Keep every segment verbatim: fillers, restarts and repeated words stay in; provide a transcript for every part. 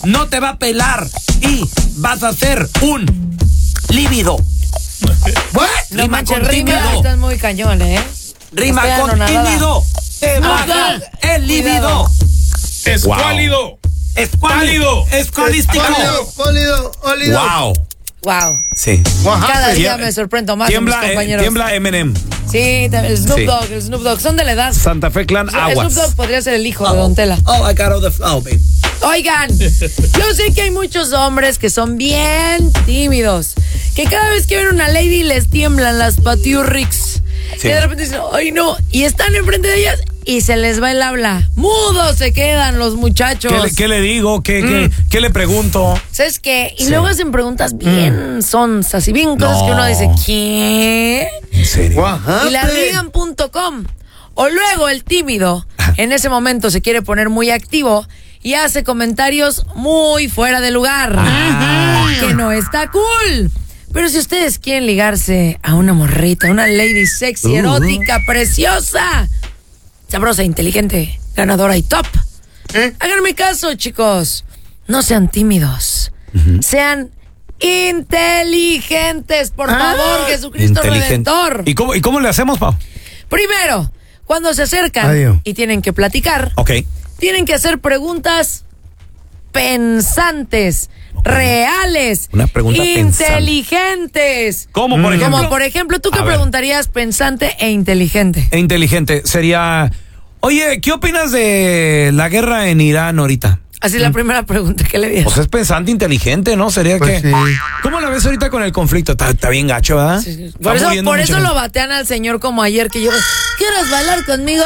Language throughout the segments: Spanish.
no te va a pelar y vas a ser un lívido. ¿What? No Rima manches, con rima, tímido. estás muy cañón, ¿eh? Rima Estoy con anonadada. tímido. Te baja el líbido. Escuálido. Escuálido. Escualístico. Pólido, pólido, ólido. Wow. Wow. Sí. Cada día Tiembla- me sorprendo más de mis Tiembla, eh, compañeros. tiembla Eminem. Sí, el Snoop Sí. Dogg, el Snoop Dogg. Son de la edad. Santa Fe Clan, El aguas. Snoop Dogg podría ser el hijo de Don Tela. Oh, I got all the flow, baby. Oigan, yo sé que hay muchos hombres que son bien tímidos, que cada vez que ven una lady les tiemblan las patiurrix. Sí. Y de repente dicen, ay no, y están enfrente de ellas y se les va el habla. Mudos se quedan los muchachos. ¿Qué le, qué le digo? ¿Qué, qué, qué le pregunto? ¿Sabes qué? Y Sí. luego hacen preguntas bien sonsas y bien cosas No. que uno dice, ¿qué? ¿En serio? Y la riegan punto com. O luego el tímido en ese momento se quiere poner muy activo y hace comentarios muy fuera de lugar. Que no está cool. Pero si ustedes quieren ligarse a una morrita, una lady sexy, Uh. erótica, preciosa, sabrosa, inteligente, ganadora y top, ¿Eh? háganme caso, chicos. No sean tímidos. Sean inteligentes, por Ah. favor, Jesucristo Inteligente. Redentor. ¿Y cómo, ¿Y cómo le hacemos, Pau? Primero, cuando se acercan Adiós. y tienen que platicar, Ok. tienen que hacer preguntas pensantes, reales, Una pregunta inteligentes. ¿Cómo, por ejemplo? Como por ejemplo, ¿tú qué A ver. preguntarías pensante e inteligente? E inteligente. Sería, oye, ¿qué opinas de la guerra en Irán ahorita? Así la primera pregunta que le dirías. Pues es pensante inteligente, ¿no? Sería Pues que... sí. ¿Cómo la ves ahorita con el conflicto? Está, está bien gacho, ¿verdad? Sí, sí. Está Por eso, muriendo por mucha eso gente. lo batean al señor como ayer que yo, ¿quieres bailar conmigo?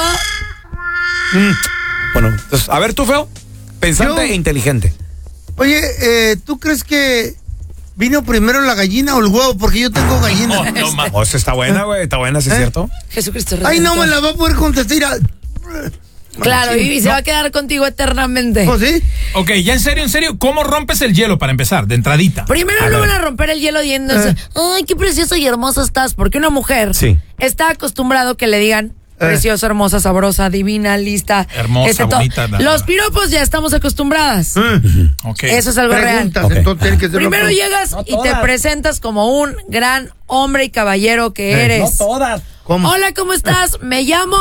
Bueno, entonces, a ver tú, Feo. Pensante Yo- e inteligente. Oye, eh, ¿tú crees que vino primero la gallina o el huevo? Porque yo tengo gallina. No, no, ma. Oh, esa está buena, güey. Está buena, ¿sí es ¿Eh? cierto? Jesucristo Ay, no Redentor. me la va a poder contestar. Mira. Claro, y, y se va a quedar contigo eternamente. ¿Oh, sí? Ok, ya en serio, en serio, ¿cómo rompes el hielo para empezar? De entradita. Primero A no ver. van a romper el hielo diciéndose, Eh. ay, qué preciosa y hermosa estás, porque una mujer Sí. está acostumbrado que le digan Eh. preciosa, hermosa, sabrosa, divina, lista. Hermosa, to- bonita, nada. Los piropos ya estamos acostumbradas. Ok. Eso es algo Preguntas, Ok. entonces tienen que ser real. Primero otro- llegas No y te todas. presentas como un gran hombre y caballero que Eh, eres. todas. ¿Cómo? Hola, ¿cómo estás? Me llamo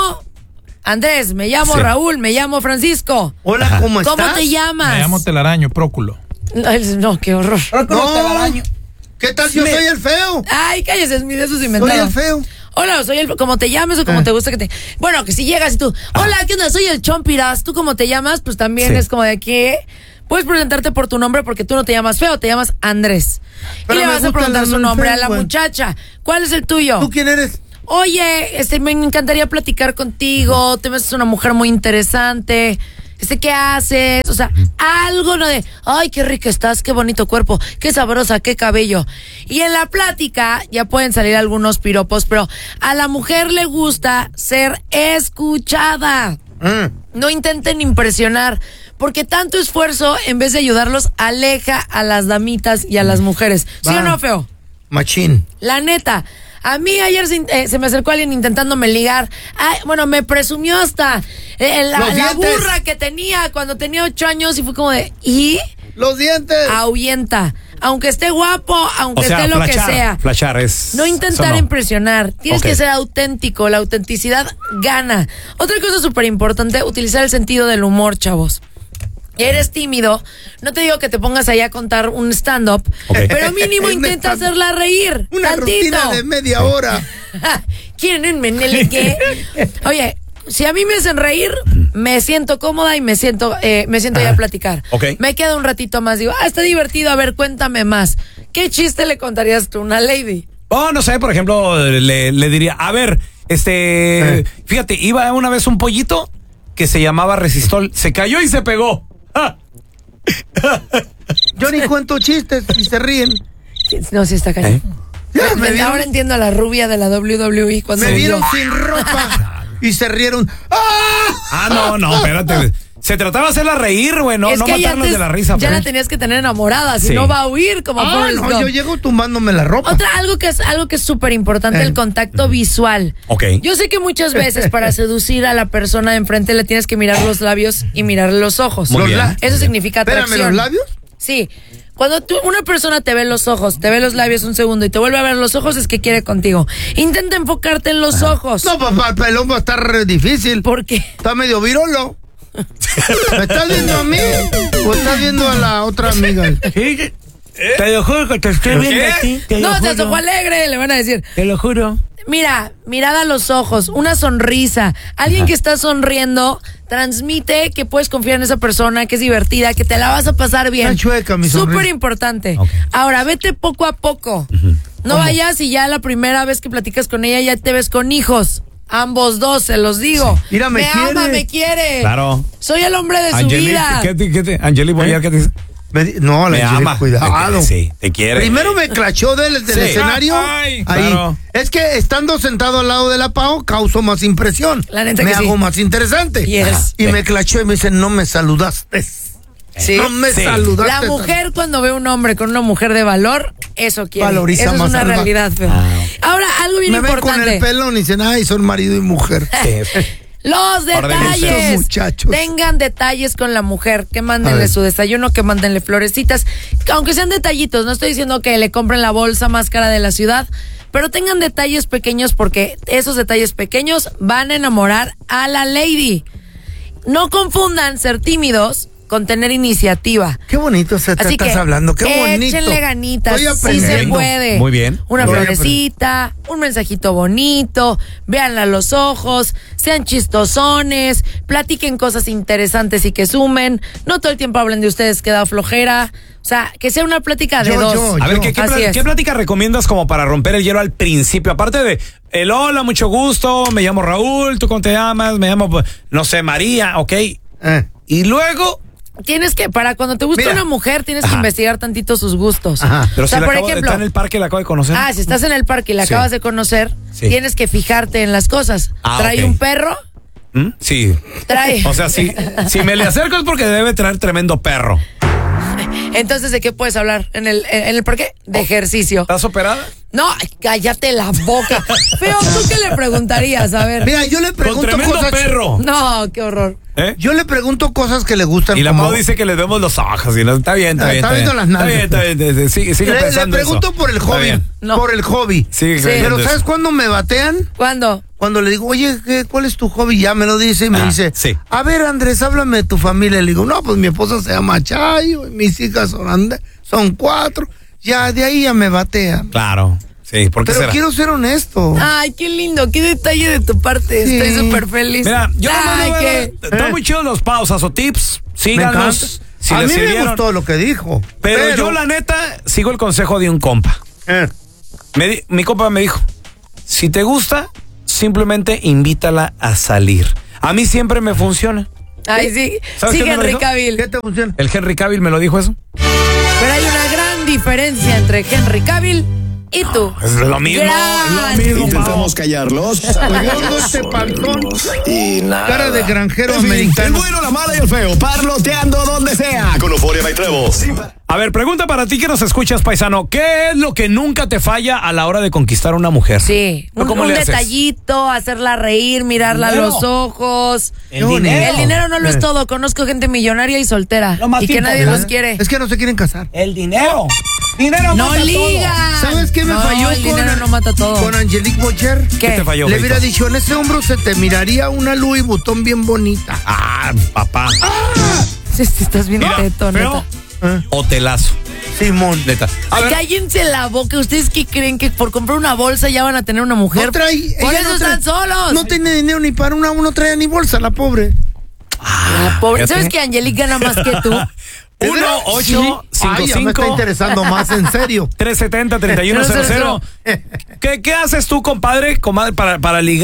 Andrés, me llamo Sí. Raúl, me llamo Francisco. Hola, ¿cómo estás? ¿Cómo te llamas? Me llamo telaraño, próculo. No, no, qué horror. No. ¿Qué tal? Yo Me- soy el feo. Ay, cállese, es mi de esos Soy inventados. el feo. Hola, soy el... Como te llames o como Eh. te gusta que te... Bueno, que si llegas y tú... Hola, ¿qué onda? Soy el Chompiras. ¿Tú cómo te llamas? Pues también Sí. es como de aquí... Puedes presentarte por tu nombre porque tú no te llamas Feo, te llamas Andrés. Pero y le me vas a gusta preguntar el su nombre feo, a la güey. muchacha. ¿Cuál es el tuyo? ¿Tú quién eres? Oye, este, me encantaría platicar contigo. Te ves una mujer muy interesante. Este, ¿qué haces? O sea, algo no de, ay, qué rica estás, qué bonito cuerpo, qué sabrosa, qué cabello. Y en la plática ya pueden salir algunos piropos, pero a la mujer le gusta ser escuchada. Mm. No intenten impresionar, porque tanto esfuerzo, en vez de ayudarlos, aleja a las damitas y a las mujeres. ¿Sí Va. o no, Feo? Machín. La neta, a mí ayer se, eh, se me acercó alguien intentándome ligar. Ay, bueno, me presumió hasta eh, la, Los la dientes. burra que tenía cuando tenía ocho años y fue como de, ¿y? Los dientes. Ahuyenta. Aunque esté guapo, aunque O sea, esté lo flashar, que sea. flashar es... No intentar eso no. impresionar. Tienes Ok. que ser auténtico. La autenticidad gana. Otra cosa súper importante, utilizar el sentido del humor, chavos. Eres tímido, no te digo que te pongas ahí a contar un stand-up, Ok. pero mínimo Un intenta stand-up. hacerla reír. Una tantito. rutina de media hora. ¿Quieren un meneleque? Oye, si a mí me hacen reír, me siento cómoda y me siento eh, me siento ya a platicar. Ok. Me quedo un ratito más, digo, ah, está divertido, a ver, cuéntame más. ¿Qué chiste le contarías tú a una lady? Oh, no sé, por ejemplo, le, le diría, a ver, este, Eh. fíjate, iba una vez un pollito que se llamaba Resistol, se cayó y se pegó. ¡Ah! Yo ni cuento chistes y se ríen. No, sí está cañón. ¿Eh? Ya, me vieron, Ahora entiendo a la rubia de la W W E cuando me huyó. vieron sin ropa y se rieron. ¡Ah! Ah, no, no, espérate. Se trataba de hacerla reír, güey, no, es no que matarnos antes de la risa. ya pues. la tenías que tener enamorada, si Sí. no va a huir como Ah, Forrest no, Gump. yo llego tumbándome la ropa. Otra, algo que es algo que es súper importante, Eh. el contacto visual. Ok. Yo sé que muchas veces para seducir a la persona de enfrente le tienes que mirar los labios y mirarle los ojos. Muy Los bien. la- Eso significa Espérame, atracción. ¿los labios? Sí. Cuando tú, una persona te ve los ojos, te ve los labios un segundo y te vuelve a ver los ojos, es que quiere contigo. Intenta enfocarte en los ojos. No, papá, el pelón va a estar re difícil. ¿Por qué? Está medio virolo. ¿Me estás viendo a mí o estás viendo a la otra amiga? ¿Eh? Te lo juro que te estoy viendo ¿Qué? a ti. Te lo No, te juro. tocó alegre, le van a decir. Te lo juro. Mira, mirada a los ojos, una sonrisa. Alguien que está sonriendo transmite que puedes confiar en esa persona, que es divertida, que te la vas a pasar bien. Está chueca mi sonrisa. Súper importante. Ok. Ahora, vete poco a poco. No vayas y ya la primera vez que platicas con ella ya te ves con hijos. Ambos dos, se los digo. Mira, me quiere. ama, me quiere. Claro. Soy el hombre de su Angelique, vida. ¿qué te, qué te, Angelique Boyer, ¿qué te dice? Me di- no, la Me Angelique, ama. cuidado. Sí, te quiere. Primero me clachó del, del Sí. escenario. Ay, ahí. claro. Es que estando sentado al lado de la Pau, causo más impresión. La neta me que hago sí. más interesante. Yes. Y me clachó y me dice, no me saludaste. Sí. No me Sí. saludaste. La mujer cuando ve un hombre con una mujer de valor, eso quiere. Valoriza eso es más una al va- realidad, feo. Ah. Ahora, algo bien Me ven con importante. el pelón y dicen, ay, son marido y mujer. Sí. Los Ordénense. detalles. Estos muchachos. Tengan detalles con la mujer. Que A mándenle ver. su desayuno, que mándenle florecitas. Aunque sean detallitos, no estoy diciendo que le compren la bolsa más cara de la ciudad. Pero tengan detalles pequeños porque esos detalles pequeños van a enamorar a la lady. No confundan ser tímidos con tener iniciativa. Qué bonito se te Así estás que hablando, qué bonito. échenle ganitas, Estoy sí se aprendiendo. puede. Muy bien. Una Voy a florecita, un mensajito bonito, véanla a los ojos, sean chistosones, platiquen cosas interesantes y que sumen. No todo el tiempo hablen de ustedes que da flojera. O sea, que sea una plática de Yo, dos. yo, A ver, ¿qué, qué, Así pla- es. qué plática recomiendas como para romper el hielo al principio? Aparte de, el hola, mucho gusto, me llamo Raúl, ¿tú cómo te llamas? Me llamo, pues, no sé, María, ¿ok? Eh. Y luego, Tienes que, para cuando te gusta Mira. una mujer, tienes que Ajá. investigar tantito sus gustos. Ajá. pero o sea, si la por acabo de- ejemplo, está en el parque, la acabo de conocer. ah, si estás en el parque y la Sí. acabas de conocer, Sí. tienes que fijarte en las cosas. Ah, Trae ok. un perro, ¿Mm? Sí. trae. O sea, si, si me le acerco es porque debe traer tremendo perro. Entonces, ¿de qué puedes hablar en el, en el parque? Oh. De ejercicio. ¿Estás operada? No, ay, cállate la boca. Feo, ¿tú qué le preguntarías? A ver. Mira, yo le Con pregunto tremendo cosas. perro. No, qué horror. ¿Eh? Yo le pregunto cosas que le gustan. Y la como- Pau dice que le vemos los ojos. Y no, está bien, está Ah, bien. está viendo las Está bien, nalgas. está bien. está bien, Sigue, sigue le, le pensando pregunto eso. por el Está hobby. bien. No. Por el hobby. Sigue Sí. creyendo Pero ¿sabes eso. cuándo me batean? ¿Cuándo? Cuando le digo, oye, ¿qué, ¿cuál es tu hobby? Ya me lo dice y me Ah, dice, sí. a ver, Andrés, háblame de tu familia. Le digo, no, pues mi esposa se llama Chayo, y mis hijas son, ande- son cuatro. Ya, de ahí ya me batean. Claro. Sí, ¿por qué Pero será? quiero ser honesto. Ay, qué lindo, qué detalle de tu parte. Sí. Estoy súper feliz. Mira, yo Ay, no qué- Están muy chidos los pausas o tips. me encanta. Síganos. Si a les mí me sirvieron. gustó lo que dijo. Pero, yo, la neta, sigo el consejo de un compa. Eh, Me di- mi compa me dijo, si te gusta, simplemente invítala a salir. A mí siempre me funciona. Ay, sí. ¿Sabes Sí, qué me Henry dijo? Cavill. ¿Qué te funciona? El Henry Cavill me lo dijo eso. Pero hay una gran diferencia entre Henry Cavill y tú. Es lo mismo, Gran. es lo mismo. Intentamos callarlos. Gordo este panzón, Y nada. cara de granjero En fin, el americano. bueno, la mala y el feo. Parloteando donde sea. Con Euforia by Trevo. Sin pa- A ver, pregunta para ti que nos escuchas, paisano. ¿Qué es lo que nunca te falla a la hora de conquistar a una mujer? Sí, ¿Tú un, cómo un le haces? detallito, hacerla reír, mirarla a Dinero. los ojos. El dinero. El dinero no lo es Eh. todo. Conozco gente millonaria y soltera Lo más y que nadie importante. los quiere. Es que no se quieren casar. El dinero. Dinero No mata liga. ¿Sabes qué me No, falló el con, dinero no mata todo. con Angelique Bocher? ¿Qué? ¿Qué te falló, Le Feito? hubiera dicho, en ese hombro se te miraría una Louis Vuitton bien bonita. Ah, papá. Sí, sí, estás bien Mira, teto, feo, neta. hotelazo. Simón. Neta. A ver, Cállense la boca. ¿Ustedes qué creen que por comprar una bolsa ya van a tener una mujer? No trae, Por ella eso no trae- están solos. No tiene dinero ni para una, no trae ni bolsa, la pobre. La pobre. fíjate. ¿Sabes que Angelique gana más que tú? uno ocho cinco Ay, ya me está cinco interesando más, en serio. tres setenta treinta y uno cero cero. ¿Qué, ¿Qué haces tú, compadre, comadre, para, para ligar?